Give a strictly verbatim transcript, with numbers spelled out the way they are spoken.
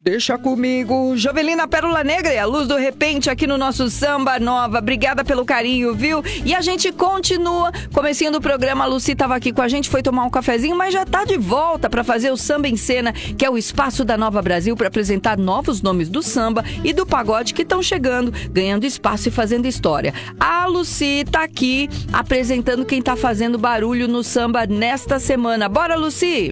Deixa comigo. Jovelina Pérola Negra e a luz do repente aqui no nosso Samba Nova. Obrigada pelo carinho, viu? E a gente continua. Comecinho do programa, a Lucy estava aqui com a gente, foi tomar um cafezinho, mas já tá de volta para fazer o Samba em Cena, que é o espaço da Nova Brasil para apresentar novos nomes do samba e do pagode que estão chegando, ganhando espaço e fazendo história. A Lucy tá aqui apresentando quem tá fazendo barulho no samba nesta semana. Bora, Lucy!